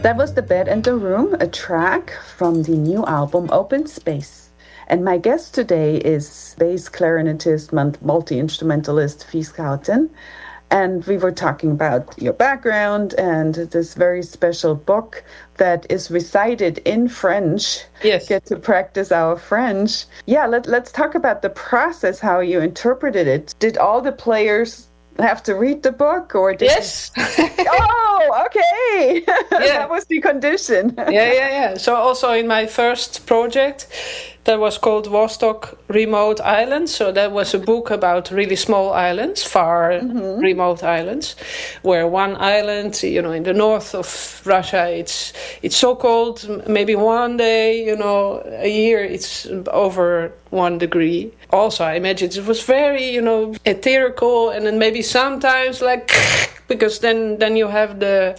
That was The Bed and the Room, a track from the new album Open Space. And my guest today is bass clarinetist, multi-instrumentalist Fie Schouten. And we were talking about your background and this very special book that is recited in French. Yes. Get to practice our French. Yeah, let's talk about the process, how you interpreted it. Did all the players have to read the book, or did Yes. Oh, okay. Yeah. That was the condition. Yeah. So also in my first project, that was called Vostok Remote Islands. So that was a book about really small islands, far remote islands, where one island, in the north of Russia, it's so cold, maybe one day, a year, it's over 1 degree. Also, I imagine it was very, ethereal, and then maybe sometimes like, because then you have the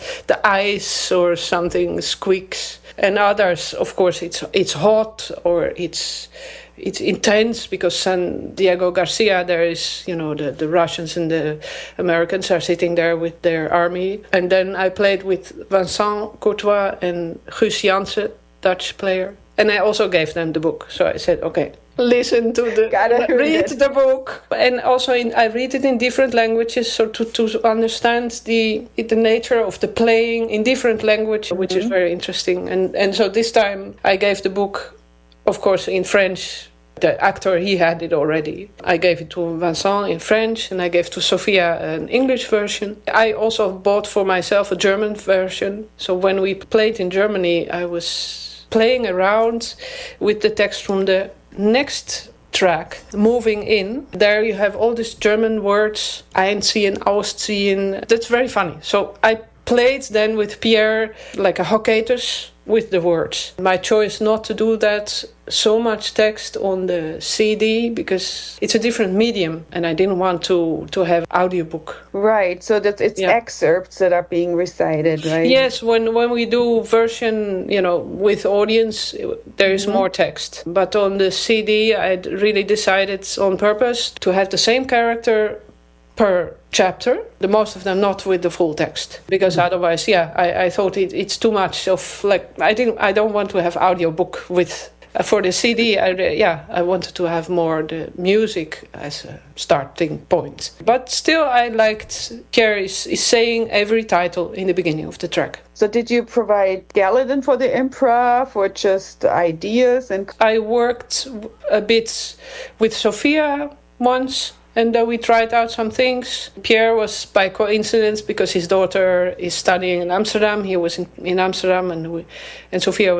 ice or something squeaks. And others, of course, it's hot or it's intense, because San Diego Garcia, there is, the Russians and the Americans are sitting there with their army. And then I played with Vincent Courtois and Guus Jansen, Dutch player. And I also gave them the book. So I said, okay, listen to read the book. And also I read it in different languages, so to understand the nature of the playing in different language, which is very interesting. And so this time I gave the book, of course, in French. The actor, he had it already. I gave it to Vincent in French, and I gave to Sophia an English version. I also bought for myself a German version. So when we played in Germany, I was playing around with the text from the next track, Moving In. There you have all these German words, einziehen, ausziehen. That's very funny. So I played then with Pierre like a Hocketus with the words. My choice not to do that so much text on the CD, because it's a different medium and I didn't want to have audiobook. Right, so that it's excerpts that are being recited, right? Yes, when we do version, with audience, there is more text. But on the CD, I really decided on purpose to have the same character per chapter, the most of them not with the full text, because otherwise, I thought it's too much of I don't want to have audiobook with. For the CD, I wanted to have more the music as a starting point. But still, I liked Pierre is saying every title in the beginning of the track. So did you provide Gallatin for the improv, or just ideas? And I worked a bit with Sophia once, and we tried out some things. Pierre was by coincidence, because his daughter is studying in Amsterdam. He was in Amsterdam, and Sophia was